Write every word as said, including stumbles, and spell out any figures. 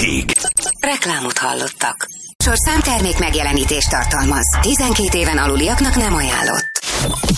játék. Reklámot hallottak. Sorszám termék megjelenítést tartalmaz. tizenkét éven aluliaknak nem ajánlott.